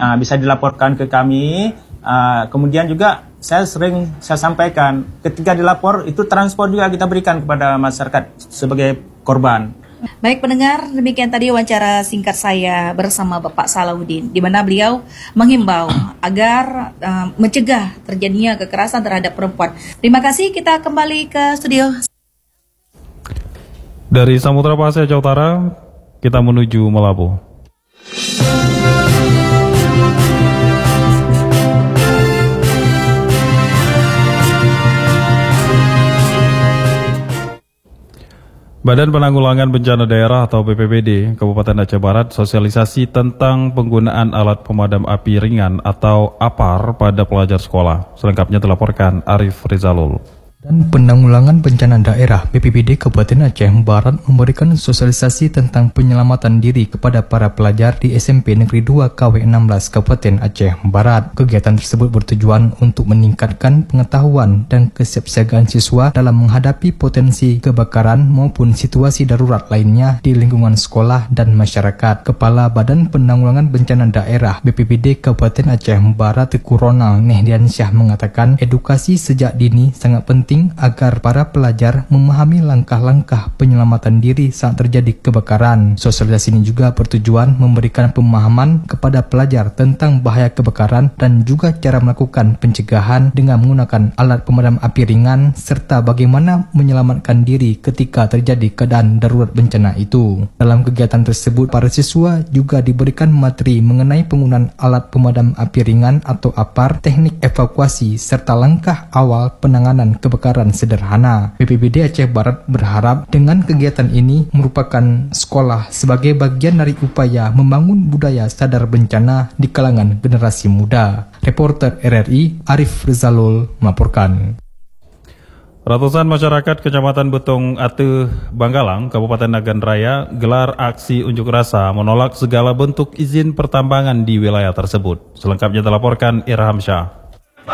bisa dilaporkan ke kami. Kemudian juga saya sampaikan ketika dilapor itu transport juga kita berikan kepada masyarakat sebagai korban. Baik pendengar, demikian tadi wawancara singkat saya bersama Bapak Salahuddin, di mana beliau menghimbau agar mencegah terjadinya kekerasan terhadap perempuan. Terima kasih, kita kembali ke studio. Dari Samudra Pasai, Jawa Utara, kita menuju Melabu. Badan Penanggulangan Bencana Daerah atau BPBD Kabupaten Aceh Barat sosialisasi tentang penggunaan alat pemadam api ringan atau APAR pada pelajar sekolah. Selengkapnya dilaporkan Arif Rizalul. Dan Penanggulangan Bencana Daerah BPBD Kabupaten Aceh Barat memberikan sosialisasi tentang penyelamatan diri kepada para pelajar di SMP Negeri 2 KW16 Kabupaten Aceh Barat. Kegiatan tersebut bertujuan untuk meningkatkan pengetahuan dan kesiapsiagaan siswa dalam menghadapi potensi kebakaran maupun situasi darurat lainnya di lingkungan sekolah dan masyarakat. Kepala Badan Penanggulangan Bencana Daerah BPBD Kabupaten Aceh Barat Teku Ronald Nehdiansyah mengatakan edukasi sejak dini sangat penting agar para pelajar memahami langkah-langkah penyelamatan diri saat terjadi kebakaran. Sosialisasi ini juga bertujuan memberikan pemahaman kepada pelajar tentang bahaya kebakaran dan juga cara melakukan pencegahan dengan menggunakan alat pemadam api ringan serta bagaimana menyelamatkan diri ketika terjadi keadaan darurat bencana itu. Dalam kegiatan tersebut, para siswa juga diberikan materi mengenai penggunaan alat pemadam api ringan atau APAR, teknik evakuasi serta langkah awal penanganan kebakaran sederhana. BPBD Aceh Barat berharap dengan kegiatan ini merupakan sekolah sebagai bagian dari upaya membangun budaya sadar bencana di kalangan generasi muda. Reporter RRI Arif Rizalul melaporkan. Ratusan masyarakat Kecamatan Betung Ateh Banggalang, Kabupaten Nagan Raya gelar aksi unjuk rasa menolak segala bentuk izin pertambangan di wilayah tersebut. Selengkapnya dilaporkan Irham Syah.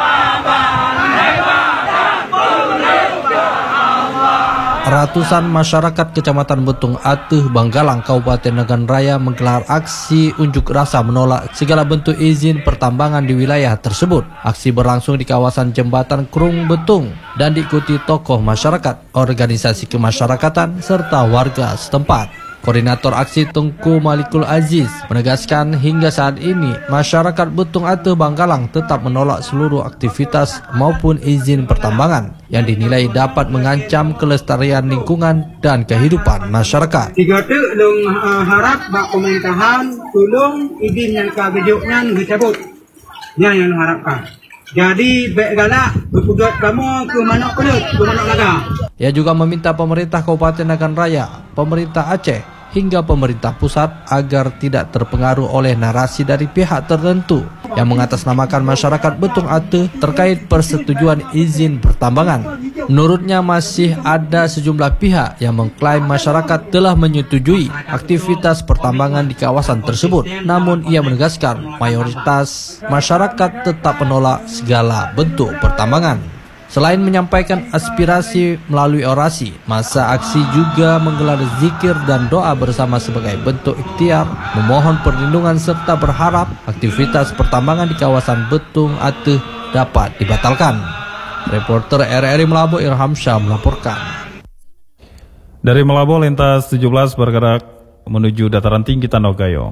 Ratusan masyarakat Kecamatan Betung Ateh Banggalang, Kabupaten Nagan Raya menggelar aksi unjuk rasa menolak segala bentuk izin pertambangan di wilayah tersebut. Aksi berlangsung di kawasan Jembatan Krung Betung dan diikuti tokoh masyarakat, organisasi kemasyarakatan, serta warga setempat. Koordinator aksi Tengku Malikul Aziz menegaskan hingga saat ini masyarakat Betung Ateh Banggalang tetap menolak seluruh aktivitas maupun izin pertambangan yang dinilai dapat mengancam kelestarian lingkungan dan kehidupan masyarakat. Tiga tu dong harap bak pemerintahan tolong izin yang kebejoknya dicabut. Yang harapkan. Jadi baik galak berkudat kamu ke mana kulit, ke mana laga. Ia juga meminta pemerintah Kabupaten Nagan Raya, pemerintah Aceh, hingga pemerintah pusat agar tidak terpengaruh oleh narasi dari pihak tertentu yang mengatasnamakan masyarakat Betung Ateh terkait persetujuan izin pertambangan. Menurutnya masih ada sejumlah pihak yang mengklaim masyarakat telah menyetujui aktivitas pertambangan di kawasan tersebut. Namun ia menegaskan mayoritas masyarakat tetap menolak segala bentuk pertambangan. Selain menyampaikan aspirasi melalui orasi, masa aksi juga menggelar zikir dan doa bersama sebagai bentuk ikhtiar, memohon perlindungan serta berharap aktivitas pertambangan di kawasan Betung Ateh dapat dibatalkan. Reporter RRI Melabu Irham Syah melaporkan. Dari Melabu, lintas 17 bergerak menuju dataran tinggi Tanogayo.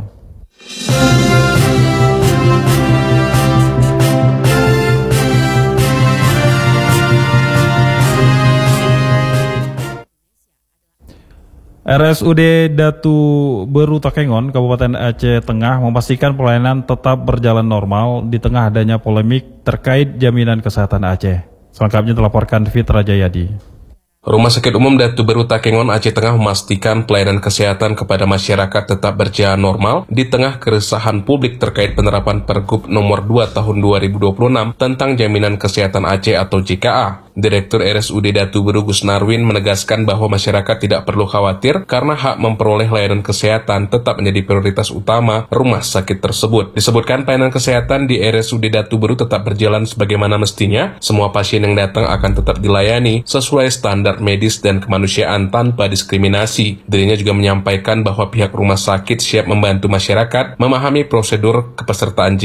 RSUD Datu Beru Takengon, Kabupaten Aceh Tengah memastikan pelayanan tetap berjalan normal di tengah adanya polemik terkait jaminan kesehatan Aceh. Selengkapnya dilaporkan Fitra Jayadi. Rumah Sakit Umum Datu Beru Takengon Aceh Tengah memastikan pelayanan kesehatan kepada masyarakat tetap berjalan normal di tengah keresahan publik terkait penerapan Pergub Nomor 2 Tahun 2026 tentang Jaminan Kesehatan Aceh atau JKA. Direktur RSUD Datu Beru Gus Narwin menegaskan bahwa masyarakat tidak perlu khawatir karena hak memperoleh layanan kesehatan tetap menjadi prioritas utama rumah sakit tersebut. Disebutkan pelayanan kesehatan di RSUD Datu Beru tetap berjalan sebagaimana mestinya. Semua pasien yang datang akan tetap dilayani sesuai standar medis dan kemanusiaan tanpa diskriminasi. Dirinya juga menyampaikan bahwa pihak rumah sakit siap membantu masyarakat memahami prosedur kepesertaan